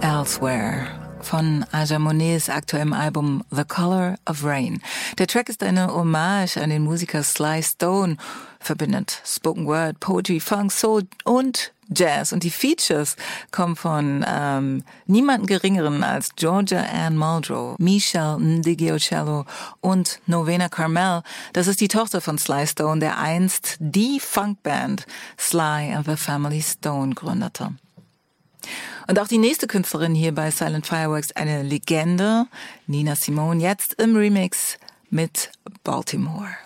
Elsewhere von Aja Monets aktuellem Album The Color of Rain. Der Track ist eine Hommage an den Musiker Sly Stone, verbindet Spoken Word, Poetry, Funk, Soul und Jazz. Und die Features kommen von niemanden Geringeren als Georgia Ann Muldrow, Michelle Ndigiocello und Novena Carmel. Das ist die Tochter von Sly Stone, der einst die Funkband Sly and the Family Stone gründete. Und auch die nächste Künstlerin hier bei Silent Fireworks, eine Legende, Nina Simone, jetzt im Remix mit Baltimore.